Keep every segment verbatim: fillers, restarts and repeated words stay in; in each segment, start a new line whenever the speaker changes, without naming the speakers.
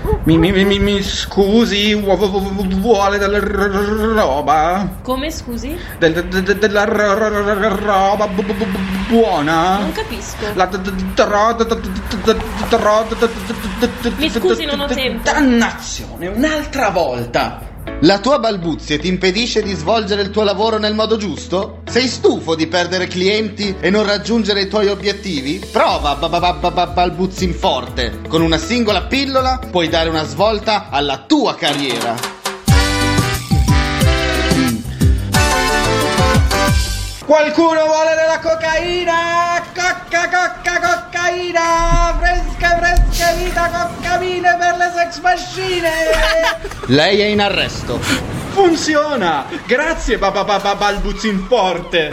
Mi, mi, mi, mi scusi, vuole della roba?
Come, scusi?
Del, de, de, della roba bu, bu, bu, buona?
Non capisco.
La,
Mi scusi, non ho tempo.
Dannazione, un'altra volta.
La tua balbuzie ti impedisce di svolgere il tuo lavoro nel modo giusto? Sei stufo di perdere clienti e non raggiungere i tuoi obiettivi? Prova ba- ba- ba- ba- balbuzzin forte. Con una singola pillola puoi dare una svolta alla tua carriera.
Qualcuno vuole della cocaina? Cocca, cocca, cocaina! Fresca, fresca vita, coccamine per le sex machine!
Lei è in arresto.
Funziona! Grazie, ba- ba- ba- balbuzzin forte!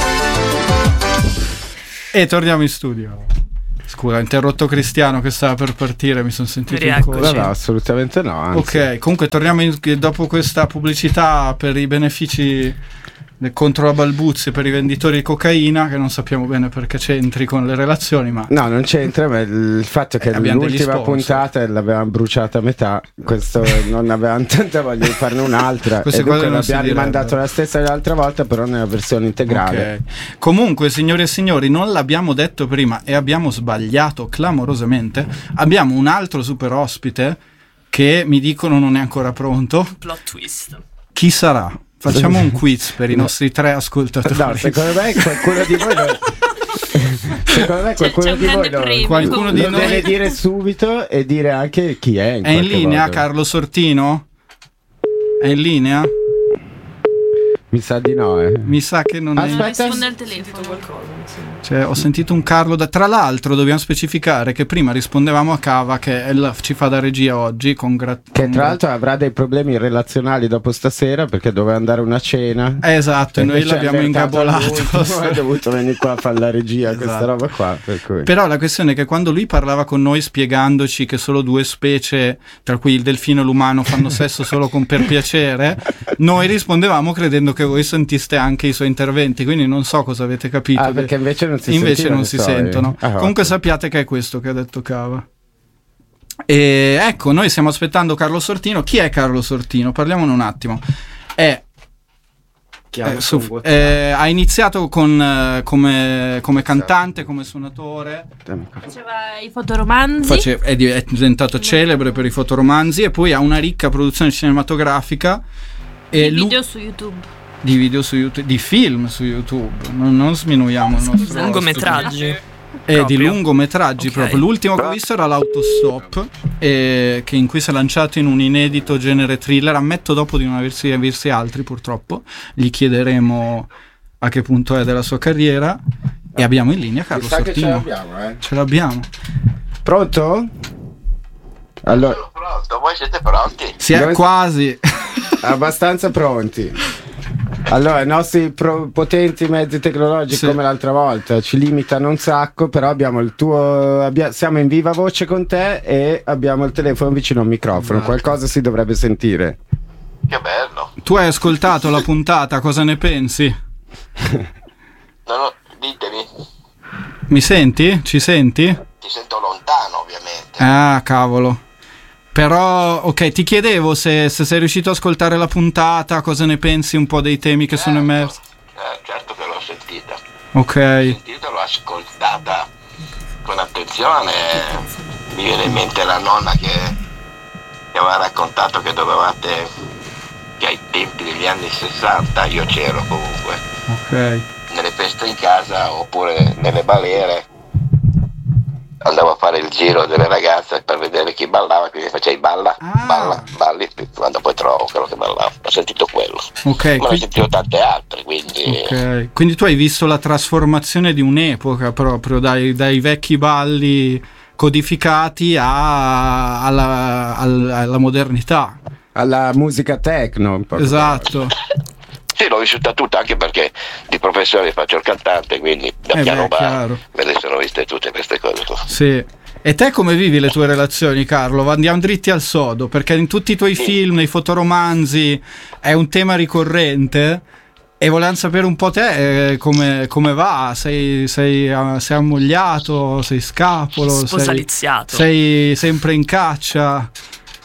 E torniamo in studio. Scusa, ho interrotto Cristiano che stava per partire, mi sono sentito in
No, no, assolutamente no. Anzi.
Ok, comunque torniamo in, dopo questa pubblicità per i benefici contro la balbuzia per i venditori di cocaina, che non sappiamo bene perché c'entri con le relazioni, ma
no, non c'entra, ma il fatto è che
eh,
l'ultima puntata l'avevamo bruciata a metà, questo non avevamo tanta voglia di farne un'altra e dunque l'abbiamo rimandato la stessa dell'altra volta, però nella versione integrale.
Okay. Comunque, signori e signori, non l'abbiamo detto prima e abbiamo sbagliato clamorosamente. Abbiamo un altro super ospite che mi dicono non è ancora pronto.
Plot twist.
Chi sarà? Facciamo un quiz per i nostri tre ascoltatori.
No, secondo me qualcuno di voi lo... secondo me qualcuno
c'è, c'è
di voi lo...
qualcuno di
lo
noi
deve dire subito e dire anche chi è. In
è in linea
modo.
Carlo Sortino? È in linea?
Mi sa di no, eh.
Mi sa che non
Aspetta.
è.
Risponde al telefono.
Cioè, ho sentito un Carlo da... Tra l'altro dobbiamo specificare che prima rispondevamo a Cava, che è la... ci fa da regia oggi con gra...
Che
con
tra
gra...
l'altro avrà dei problemi relazionali dopo stasera perché doveva andare a una cena.
Eh, esatto, e noi
invece
l'abbiamo
è
ingabolato.
È dovuto venire qua a fare la regia,
Esatto.
questa roba qua, per cui.
Però la questione è che quando lui parlava con noi spiegandoci che solo due specie, tra cui il delfino e l'umano, fanno sesso solo con per piacere, noi rispondevamo credendo che voi sentiste anche i suoi interventi, quindi non so cosa avete capito.
Ah, perché invece non si
invece non si
storie.
sentono.
Ah,
Comunque
ottimo.
sappiate che è questo che ha detto Cava. E ecco, noi stiamo aspettando Carlo Sortino. Chi è Carlo Sortino? Parliamone un attimo. È Eh, su, eh, ha iniziato con, eh, come, come cantante, come suonatore,
Faceva i fotoromanzi.
face- è, di- è diventato celebre per i fotoromanzi e poi ha una ricca produzione cinematografica e
I
lu-
video su YouTube.
di video su YouTube, di film su YouTube. Non, non sminuiamo il nostro
Lungometraggi.
E di
Proprio.
lungometraggi,
Ok.
proprio. L'ultimo che ho visto era l'Autostop, eh, che in cui si è lanciato in un inedito genere thriller. Ammetto dopo di non aversi, aversi altri, purtroppo. Gli chiederemo a che punto è della sua carriera. E abbiamo in linea Carlo
Mi sa che ce
Sortino.
l'abbiamo, eh.
Ce l'abbiamo.
Pronto? Allora,
Sono pronto, voi siete pronti?
Si è
Dove-
quasi.
abbastanza pronti. Allora, i nostri pro- potenti mezzi tecnologici,
Sì.
come l'altra volta, ci limitano un sacco, però abbiamo il tuo abbia- siamo in viva voce con te e abbiamo il telefono vicino al microfono.
Esatto.
Qualcosa si dovrebbe sentire.
Che bello.
Tu hai ascoltato la puntata, cosa ne pensi?
No, no, ditemi,
Mi senti? Ci senti?
ti sento lontano ovviamente.
Ah, cavolo. Però, ok, ti chiedevo se, se sei riuscito ad ascoltare la puntata, cosa ne pensi un po' dei temi che sono emersi.
Eh, certo che l'ho sentita.
Ok.
Sentita, l'ho ascoltata con attenzione. Mi viene in mente la nonna che, che aveva raccontato che dovevate, che ai tempi degli anni sessanta, io c'ero comunque,
Ok.
nelle feste in casa oppure nelle balere, andavo a fare il giro delle ragazze per vedere chi ballava, quindi facevi balla,
Ah.
balla, balli, quando poi trovo quello che ballava. Ho sentito quello,
Ok,
ma ne ho
qui-
sentito tante altre, quindi
ok. Quindi tu hai visto la trasformazione di un'epoca proprio dai, dai vecchi balli codificati a- alla, alla- alla modernità.
Alla musica techno. un po'.
Esatto.
sì, l'ho vissuta tutta, anche perché di professione faccio il cantante, quindi da
Eh
piano
beh,
bar
chiaro.
me le sono viste tutte queste cose qua.
Sì. E te come vivi le tue relazioni, Carlo? Andiamo dritti al sodo, perché in tutti i tuoi film, nei fotoromanzi, è un tema ricorrente. E volevamo sapere un po' te eh, come, come va, sei, sei, ah, sei ammogliato, sei scapolo, sei,
Sposaliziato.
sei sempre in caccia.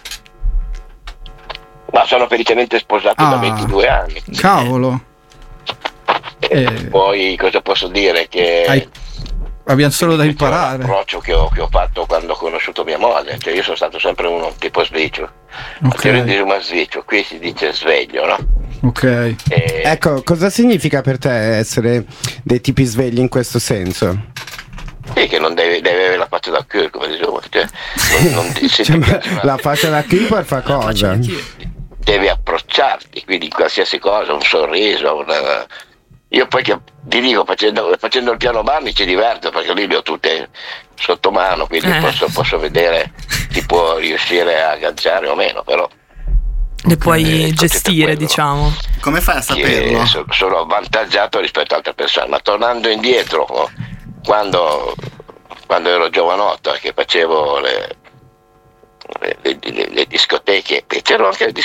sono felicemente sposato
ah,
da ventidue anni.
Cavolo.
E eh, poi cosa posso dire? Che
hai... abbiamo solo da imparare.
L'approccio che ho, che ho fatto quando ho conosciuto mia moglie, cioè io sono stato sempre uno tipo svegio.
Okay.
A dire ma svegio, qui si dice sveglio, no?
Ok.
E... Ecco, cosa significa per te essere dei tipi svegli in questo senso?
Sì, che non deve, deve avere la faccia da culo, come dicevo, cioè, non, non
cioè, ma la faccia da culo per fare cosa?
Devi approcciarti, quindi qualsiasi cosa, un sorriso, una... Io poi che ti dico, facendo, facendo il piano bar mi ci diverto, perché lì le ho tutte sotto mano, quindi eh. posso, posso vedere chi può riuscire a agganciare o meno, però
le puoi eh, gestire, diciamo.
Come fai a saperlo?
Sono, sono avvantaggiato rispetto a altre persone, ma tornando indietro, quando, quando ero giovanotto, che facevo le, le, le, le discoteche, c'erano anche le discoteche